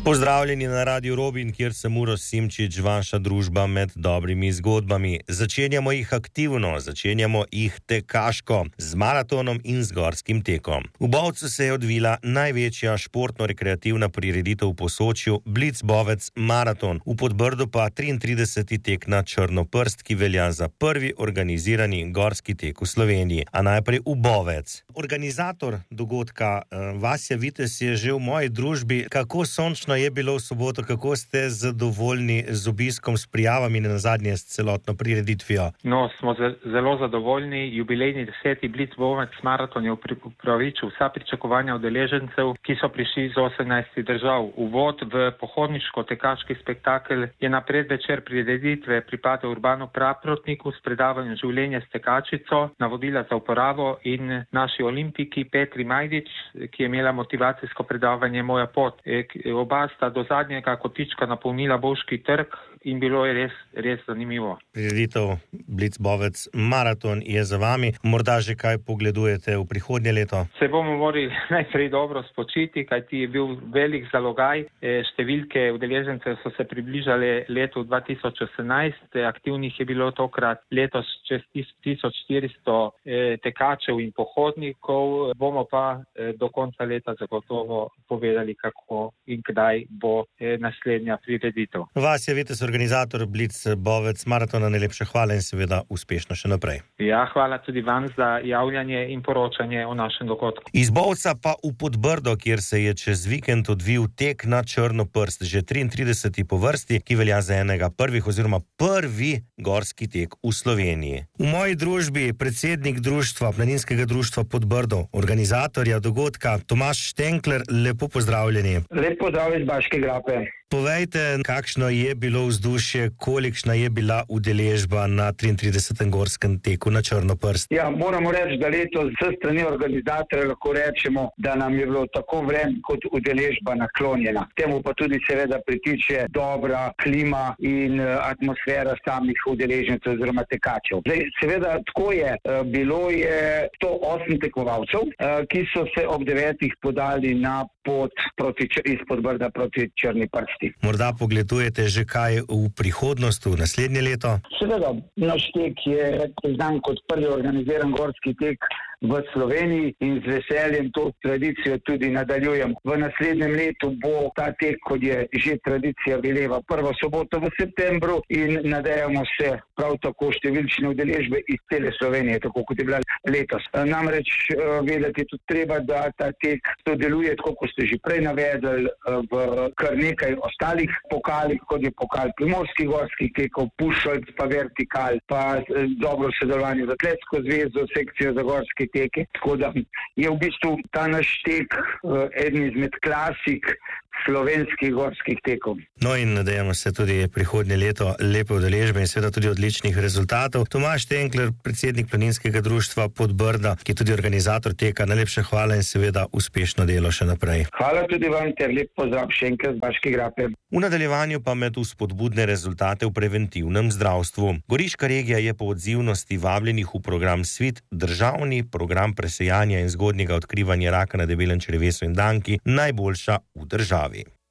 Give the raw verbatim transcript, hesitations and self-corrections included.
Pozdravljeni na Radiu Robin, kjer sem Uroš Simčič, vaša družba med dobrimi zgodbami. Začenjamo jih aktivno, začenjamo jih tekaško, z maratonom in z gorskim tekom. V Bovcu se je odvila največja športno-rekreativna prireditev v Posočju, Blitzbovec maraton, v Podbrdu pa triintrideseti tek na Črnoprst, ki velja za prvi organizirani gorski tek v Sloveniji. A najprej v Bovec. Organizator dogodka Vasja Vitez je že v moji družbi. Kako sončno je bilo v soboto, kako ste zadovoljni z obiskom, s prijavami in nazadnje s celotno prireditvijo? No, smo zelo zadovoljni. Jubilejni deseti Blitzbovec maraton je upravičil vsa pričakovanja udeležencev, ki so prišli iz osemnajstih držav. Uvod v pohodniško-tekaški spektakel je na predvečer prireditve pripadal Urbanu Praprotniku s predavanjem življenja s tekačico, navodila za uporabo in naši olimpiki Petri Majdič, ki je imela motivacijsko predavanje Moja pot. E, oba sta do zadnjega kotička napolnila Bovški trg in bilo je res, res zanimivo. Prireditev Blitzbovec maraton je za vami. Morda že kaj pogledujete v prihodnje leto? Se bomo morali najprej dobro spočiti, kajti je bil velik zalogaj. Številke udeležencev so se približale letu dva tisoč osemnajst. Aktivnih je bilo tokrat letos čez tisoč štiristo tekačev in pohodnikov. Bomo pa do konca leta zagotovo povedali, kako in kdaj bo naslednja prireditev. Vasja Vitez, organizator Blitzbovec maratona, najlepša hvala in seveda uspešno še naprej. Ja, hvala tudi vam za javljanje in poročanje o našem dogodku. Iz Bovca pa v Podbrdo, kjer se je čez vikend odvil tek na Črnoprst, že triintrideseti po vrsti, ki velja za enega prvih oziroma prvi gorski tek v Sloveniji. V moji družbi predsednik društva, planinskega društva Podbrdo, organizatorja dogodka Tomaž Štenkler, lepo pozdravljeni. Lep pozdrav iz Baške grape. Povejte, kakšno je bilo vzdušje, kolikšna je bila udeležba na triintridesetem gorskem teku na Črnoprst? Ja, moramo reči, da letos s strani organizatorja lahko rečemo, da nam je bilo tako vreme kot udeležba naklonjena. Temu pa tudi seveda pritiče dobra klima in atmosfera samih udeležencev oziroma tekačev. Zdaj, seveda, tako je. Bilo je sto osem tekmovalcev, ki so se ob devetih podali na pot proti, iz Podbrda proti Črni prsti. Morda pogledujete že kaj v prihodnosti, v naslednje leto? Seveda, naš tek je znan kot prvi organiziran gorski tek v Sloveniji in z veseljem to tradicijo tudi nadaljujem. V naslednjem letu bo ta tek, kot je že tradicija veleva, prvo soboto v septembru in nadejamo se prav tako številčne udeležbe iz cele Slovenije, tako kot je bila letos. Namreč vedeti tudi treba, da ta tek sodeluje, tako kot ste že prej navedli, v kar nekaj ostalih pokalih, kot je pokal primorskih gorskih tekov, Pušoljc, pa Vertikal, pa dobro sodelovanje z Atletsko zvezo, sekcijo za gorske teke. Tako da je v bistvu ta naš tek eden izmed klasik slovenskih gorskih tekov. No in nadejamo se tudi prihodnje leto lepe udeležbe in seveda tudi odličnih rezultatov. Tomaž Štenkler, predsednik planinskega društva Podbrda, ki je tudi organizator teka, najlepša hvala in seveda uspešno delo še naprej. Hvala tudi vam ter lep pozdrav še enkrat z Baške grape. V nadaljevanju pa med vzpodbudne rezultate v preventivnem zdravstvu. Goriška regija je po odzivnosti vabljenih v program Svit, državni program presejanja in zgodnjega odkrivanja raka na debelem črevesu in danki, najboljša v državi.